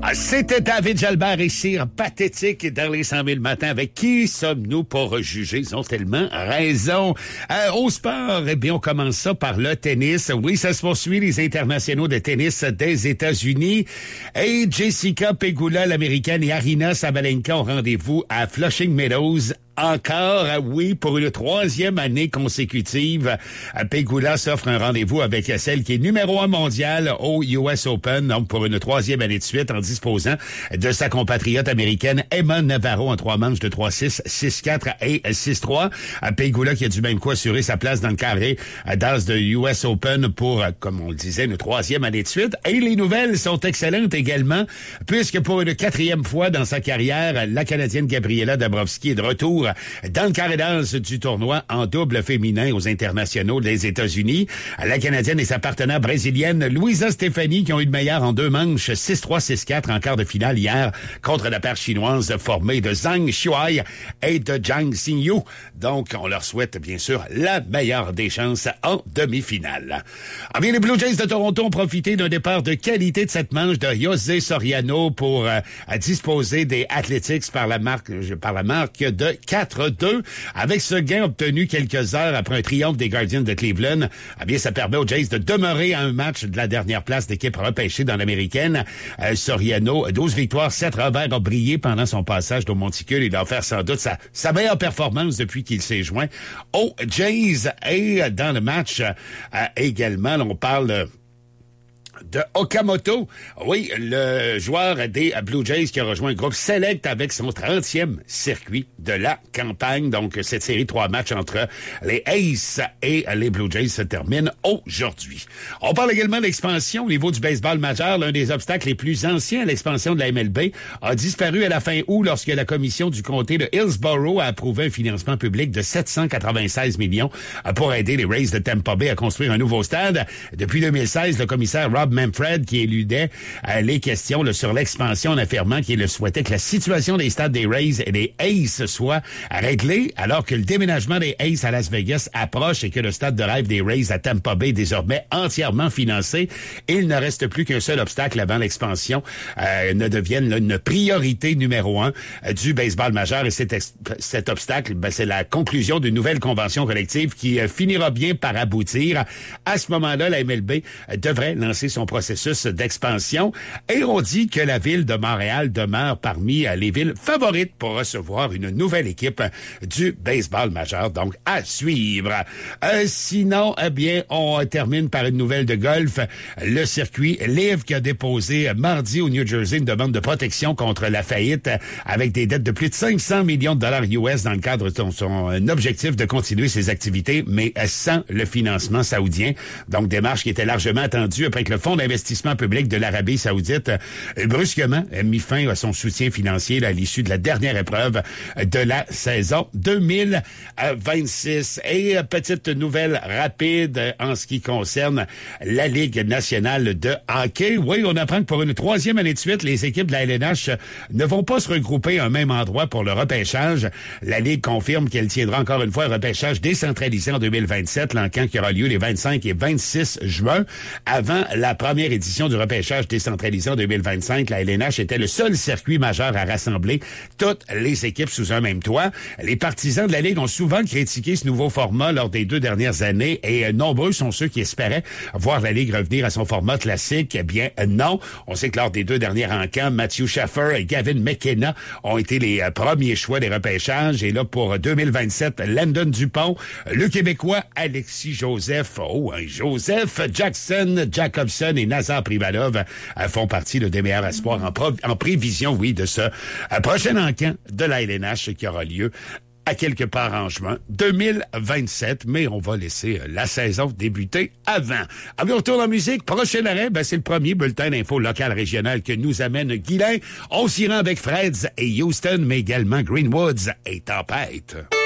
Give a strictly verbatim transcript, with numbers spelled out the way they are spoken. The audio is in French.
Ah, c'était David Jalbert et Cire Pathétique dans les cent mille matins. Avec qui sommes-nous pour juger? Ils ont tellement raison. Euh, au sport, eh bien, on commence ça par le tennis. Oui, ça se poursuit, les internationaux de tennis des États-Unis. Et Jessica Pegula, l'américaine, et Arina Sabalenka ont rendez-vous à Flushing Meadows. Encore, oui, pour une troisième année consécutive, Pegula s'offre un rendez-vous avec celle qui est numéro un mondial au U S Open, donc pour une troisième année de suite en disposant de sa compatriote américaine Emma Navarro en trois manches de trois six, six quatre et six trois. Pegula qui a du même coup assuré sa place dans le carré d'as de U S Open pour, comme on le disait, une troisième année de suite. Et les nouvelles sont excellentes également, puisque pour une quatrième fois dans sa carrière, la Canadienne Gabriela Dabrowski est de retour dans le carré d'as du tournoi en double féminin aux internationaux des États-Unis. La Canadienne et sa partenaire brésilienne Luisa Stefani qui ont eu de meilleur en deux manches six trois, six quatre en quart de finale hier contre la paire chinoise formée de Zhang Shuai et de Zhang Xingyu. Donc, on leur souhaite bien sûr la meilleure des chances en demi-finale. Ah bien, les Blue Jays de Toronto ont profité d'un départ de qualité de cette manche de José Soriano pour euh, disposer des Athletics par la marque, par la marque de quatre deux. Avec ce gain obtenu quelques heures après un triomphe des Guardians de Cleveland, eh bien, ça permet aux Jays de demeurer à un match de la dernière place d'équipe repêchée dans l'américaine. Euh, Soriano, douze victoires, sept revers, a brillé pendant son passage au Monticule. Il a offert sans doute sa, sa meilleure performance depuis qu'il s'est joint aux Jays. Et dans le match, euh, également, on parle de Okamoto. Oui, le joueur des Blue Jays qui a rejoint le groupe Select avec son trentième circuit de la campagne. Donc, cette série de trois matchs entre les Aces et les Blue Jays se termine aujourd'hui. On parle également d'expansion au niveau du baseball majeur. L'un des obstacles les plus anciens à l'expansion de la M L B a disparu à la fin août lorsque la commission du comté de Hillsborough a approuvé un financement public de sept cent quatre-vingt-seize millions pour aider les Rays de Tampa Bay à construire un nouveau stade. Depuis deux mille seize, le commissaire Rob Manfred qui éludait euh, les questions là, sur l'expansion en affirmant qu'il le souhaitait que la situation des stades des Rays et des Aces soit réglée alors que le déménagement des Aces à Las Vegas approche et que le stade de rêve des Rays à Tampa Bay est désormais entièrement financé. Il ne reste plus qu'un seul obstacle avant l'expansion euh, ne devienne là, une priorité numéro un euh, du baseball majeur et cet, ex- cet obstacle, ben, c'est la conclusion d'une nouvelle convention collective qui euh, finira bien par aboutir. À ce moment-là, la M L B euh, devrait lancer son processus d'expansion et on dit que la ville de Montréal demeure parmi les villes favorites pour recevoir une nouvelle équipe du baseball majeur, donc à suivre. Euh, sinon, eh bien, on termine par une nouvelle de golf. Le circuit Live qui a déposé mardi au New Jersey une demande de protection contre la faillite avec des dettes de plus de cinq cents millions de dollars U S dans le cadre de son, son objectif de continuer ses activités, mais sans le financement saoudien. Donc, démarche qui était largement attendue après que le Fonds d'investissement public de l'Arabie saoudite euh, brusquement a mis fin à son soutien financier là, à l'issue de la dernière épreuve de la saison deux mille vingt-six. Et euh, petite nouvelle rapide euh, en ce qui concerne la Ligue nationale de hockey. Oui, on apprend que pour une troisième année de suite, les équipes de la L N H ne vont pas se regrouper à un même endroit pour le repêchage. La Ligue confirme qu'elle tiendra encore une fois un repêchage décentralisé en deux mille vingt-sept, l'encan qui aura lieu les vingt-cinq et vingt-six juin. Avant la première édition du repêchage décentralisé en deux mille vingt-cinq, la L N H était le seul circuit majeur à rassembler toutes les équipes sous un même toit. Les partisans de la Ligue ont souvent critiqué ce nouveau format lors des deux dernières années et nombreux sont ceux qui espéraient voir la Ligue revenir à son format classique. Eh bien, non. On sait que lors des deux derniers encans, Matthew Shaffer et Gavin McKenna ont été les premiers choix des repêchages. Et là, pour deux mille vingt-sept, Landon Dupont, le Québécois Alexis Joseph, oh, hein, Joseph Jackson, Jacobson et Nazar Privalov euh, font partie là, des meilleurs espoirs en, pro- en prévision, oui, de ce euh, prochain encan de la L N H qui aura lieu à quelque part en juin deux mille vingt-sept, mais on va laisser euh, la saison débuter avant. Ah, on retourne en musique. Prochain arrêt, ben, c'est le premier bulletin d'info local régional que nous amène Guylain. On s'y rend avec Freds et Houston, mais également Greenwoods et Tempête.